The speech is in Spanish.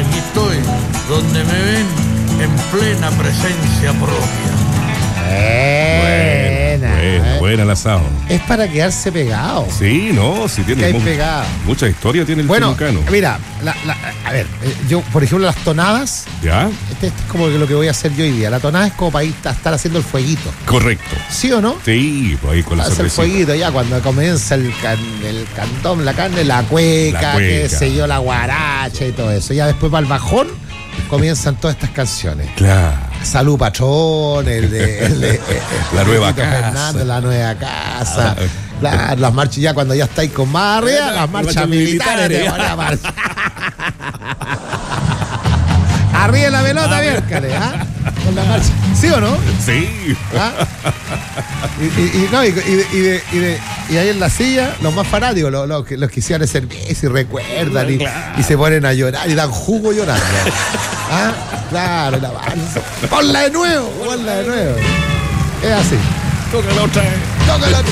Aquí estoy, donde me ven en plena presencia propia. Buena el asado. Es para quedarse pegado. Sí, no, si tiene pegado. Mucha historia tiene el Bueno, temucano. mira, a ver, yo, por ejemplo, las tonadas. ¿Ya? Este es como lo que voy a hacer yo hoy día. La tonada es como para estar haciendo el fueguito. Correcto. ¿Sí o no? Sí, pues ahí con la hacer el cervecita. fueguito ya cuando comienza el cantón, la carne, la cueca, qué sé yo, la guaracha y todo eso. Ya después va el bajón, comienzan todas estas canciones. Claro. Salud Patrón, La nueva casa. Fernando, la nueva casa. Claro, las marchas ya cuando ya estáis con más arriba, las marchas militares. Arriba la pelota, miércoles, ¿ah? Con la marcha. ¿Sí o no? Sí. ¿Ah? Y ahí en la silla, los más fanáticos, los que hicieron cerveza y recuerdan y se ponen a llorar y dan jugo llorando. ¿Ah? Claro, la balsa. Ponla de nuevo. Es así. Tócala otra vez. Tócala.